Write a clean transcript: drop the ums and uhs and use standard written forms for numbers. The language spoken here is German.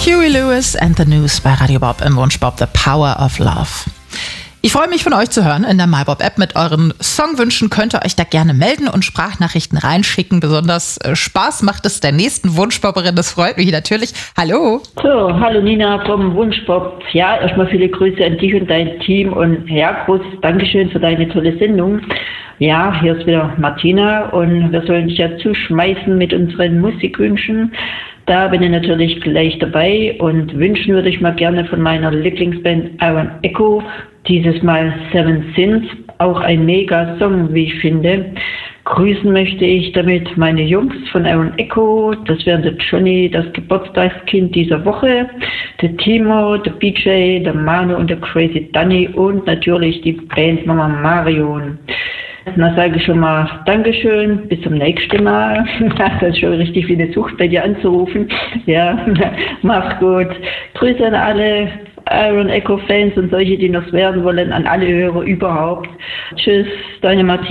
Huey Lewis and the News bei Radio Bob im Wunschbob The Power of Love. Ich freue mich, von euch zu hören in der MyBob-App. Mit euren Songwünschen könnt ihr euch da gerne melden und Sprachnachrichten reinschicken. Besonders Spaß macht es der nächsten Wunschbobberin. Das freut mich natürlich. Hallo. So, hallo Nina vom Wunschbob. Ja, erstmal viele Grüße an dich und dein Team und ja, großes Dankeschön für deine tolle Sendung. Ja, hier ist wieder Martina und wir sollen dich ja zuschmeißen mit unseren Musikwünschen. Da bin ich natürlich gleich dabei und wünschen würde ich mal gerne von meiner Lieblingsband Iron Echo dieses Mal Seven Sins, auch ein Mega-Song, wie ich finde. Grüßen möchte ich damit meine Jungs von Iron Echo, das wären der Johnny, das Geburtstagskind dieser Woche, der Timo, der BJ, der Manu und der Crazy Danny und natürlich die Bandmama Marion. Na, sage ich schon mal Dankeschön, bis zum nächsten Mal. Das ist schon richtig wie eine Sucht bei dir anzurufen. Ja, mach's gut. Grüße an alle Iron Echo Fans und solche, die noch werden wollen, an alle Hörer überhaupt. Tschüss, deine Martina.